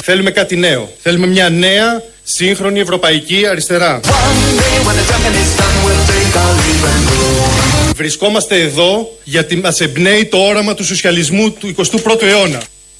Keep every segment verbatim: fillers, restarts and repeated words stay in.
Θέλουμε κάτι νέο. Θέλουμε μια νέα, σύγχρονη ευρωπαϊκή αριστερά. Βρισκόμαστε εδώ γιατί μας εμπνέει το όραμα του σοσιαλισμού του εικοστού πρώτου αιώνα.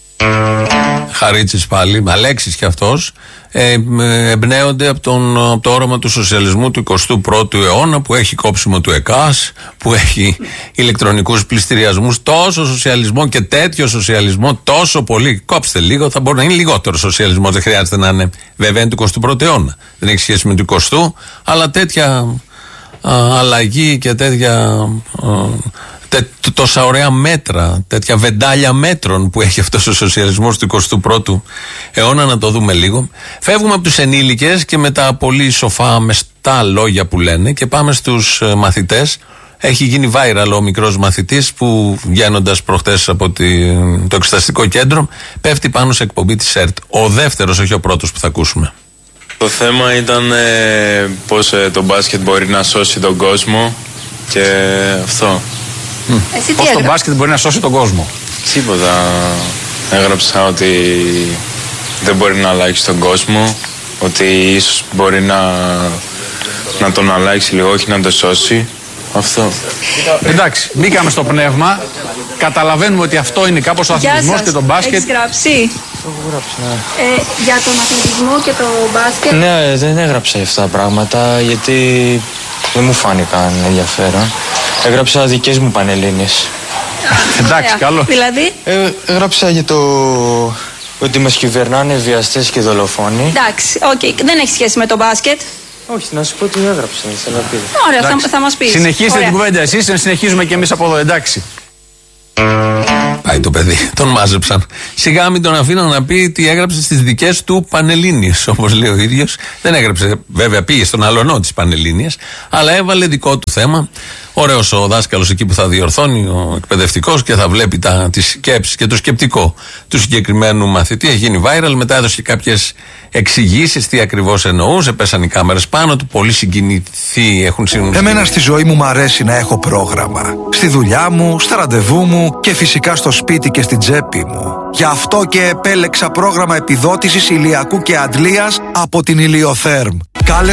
Χαρίτσης πάλι, Αλέξης κι αυτός, ε, εμπνέονται από, τον, από το όραμα του σοσιαλισμού του εικοστού πρώτου αιώνα, που έχει κόψιμο του ΕΚΑΣ, που έχει ηλεκτρονικούς πληστηριασμούς. Τόσο σοσιαλισμό και τέτοιο σοσιαλισμό, τόσο πολύ. Κόψτε λίγο, θα μπορεί να είναι λιγότερο σοσιαλισμός. Δεν χρειάζεται να είναι, βέβαια, είναι του εικοστού πρώτου αιώνα. Δεν έχει σχέση με του εικοστού, αλλά τέτοια α, αλλαγή και τέτοια. Α, τόσα ωραία μέτρα, τέτοια βεντάλια μέτρων που έχει αυτός ο σοσιαλισμός του εικοστού πρώτου αιώνα, να το δούμε λίγο. Φεύγουμε από τους ενήλικες και με τα πολύ σοφά μεστά λόγια που λένε και πάμε στους μαθητές. Έχει γίνει viral ο μικρός μαθητής που, βγαίνοντας προχτές από το εξεταστικό κέντρο, πέφτει πάνω σε εκπομπή της ΕΡΤ. Ο δεύτερος, όχι ο πρώτος που θα ακούσουμε. Το θέμα ήταν ε, πώς ε, το μπάσκετ μπορεί να σώσει τον κόσμο και αυτό. Εσύ πώς το μπάσκετ μπορεί να σώσει τον κόσμο? Τίποτα. Έγραψα ότι δεν μπορεί να αλλάξει τον κόσμο, ότι ίσως μπορεί να, να τον αλλάξει λίγο, όχι να τον σώσει. Αυτό. Εντάξει, μπήκαμε στο πνεύμα. Καταλαβαίνουμε ότι αυτό είναι κάπως ο αθλητισμός και το μπάσκετ. Έχεις γράψει? Το έχω γράψει, ναι. Ε, για τον αθλητισμό και το μπάσκετ. Ναι, δεν έγραψα αυτά τα πράγματα γιατί δεν μου φάνηκαν ενδιαφέρον. Έγραψα δικές μου πανελλήνιες. Εντάξει, καλό. Δηλαδή? Ε, έγραψα για το ότι μας κυβερνάνε βιαστές και δολοφόνοι. Εντάξει, οκ. Okay. Δεν έχει σχέση με το μπάσκετ. Όχι, να σου πω τι έγραψα. Θέλω να πει. Ωραία, θα, θα μας πεις. Συνεχίστε την κουβέντα εσείς, να συνεχίζουμε και εμείς από εδώ, εντάξει. Πάει το παιδί, τον μάζεψαν. Σιγά μην τον αφήναν να πει τι έγραψε στις δικές του πανελλήνιες, όπως λέει ο ίδιος. Δεν έγραψε, βέβαια πήγε στον αλωνό της πανελλήνιες, αλλά έβαλε δικό του θέμα. Ωραίος ο δάσκαλος εκεί που θα διορθώνει, ο εκπαιδευτικός, και θα βλέπει τα, τις σκέψεις και το σκεπτικό του συγκεκριμένου μαθητή. Έχει γίνει viral, μετά έδωσε κάποιες εξηγήσεις τι ακριβώς εννοούσε. Πέσαν οι κάμερες πάνω του, πολύ συγκινηθεί. Έχουν συγκινηθεί. Εμένα στη ζωή μου μ' αρέσει να έχω πρόγραμμα. Στη δουλειά μου, στα ραντεβού μου και φυσικά στο σπίτι και στην τσέπη μου. Γι' αυτό και επέλεξα πρόγραμμα επιδότησης ηλιακού και αντλίας από την Ηλιοθέρμ. Κάλεσε